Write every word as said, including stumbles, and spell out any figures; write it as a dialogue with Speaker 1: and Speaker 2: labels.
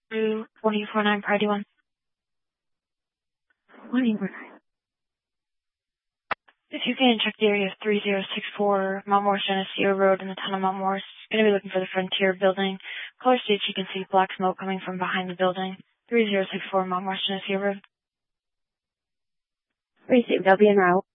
Speaker 1: Through twenty-four nine Priority one.
Speaker 2: twenty-four nine.
Speaker 1: If you can check the area of three zero six four Mount Morris Geneseo Road in the town of Mount Morris. Going to be looking for the Frontier building. Color states you can see black smoke coming from behind the building. three zero six four Mount Morris Geneseo Road.
Speaker 2: Received. I'll be en route.